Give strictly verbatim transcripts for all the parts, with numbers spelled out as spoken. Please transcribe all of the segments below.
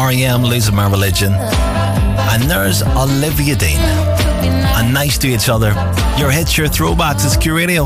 R E M, Losing My Religion. And there's Olivia Dean. And Nice to Each Other. Your hits, your throwbacks. It's Q Radio.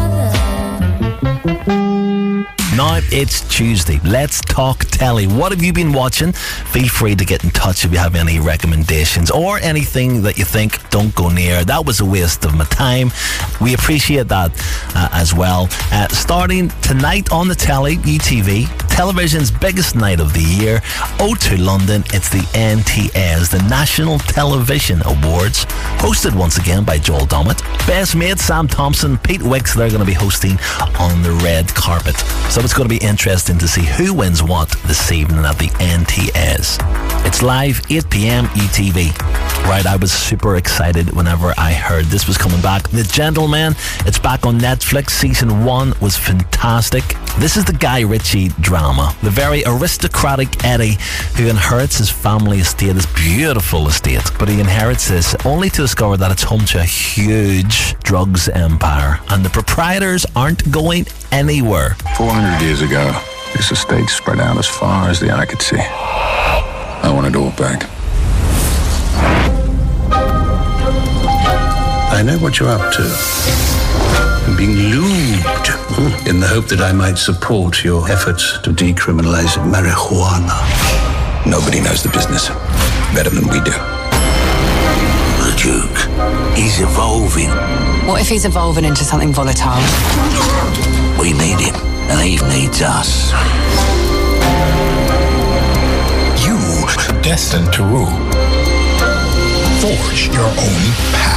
Now it's Tuesday. Let's talk telly. What have you been watching? Feel free to get in touch if you have any recommendations or anything that you think don't go near. That was a waste of my time. We appreciate that uh, as well. Uh, starting tonight on the telly, E T V, television's biggest night of the year, O two London. It's the N T As, the National Television Awards, hosted once again by Joel Dommett. Best Mate, Sam Thompson, Pete Wicks, they're going to be hosting on the red carpet. So it's going to be interesting to see who wins what this evening at the N T As. It's live, eight p.m. E T V. Right, I was super excited whenever I heard this was coming back. The Gentleman, it's back on Netflix. Season one was fantastic. This is the Guy Ritchie drama. The very aristocratic Eddie who inherits his family estate, this beautiful estate. But he inherits this only to discover that it's home to a huge drugs empire. And the proprietors aren't going anywhere. four hundred years ago, this estate spread out as far as the eye could see. I want it all back. I know what you're up to. I'm being lubed in the hope that I might support your efforts to decriminalize marijuana. Nobody knows the business better than we do. The Duke, he's evolving. What if he's evolving into something volatile? We need him, and he needs us. You are destined to rule. Forge your own path.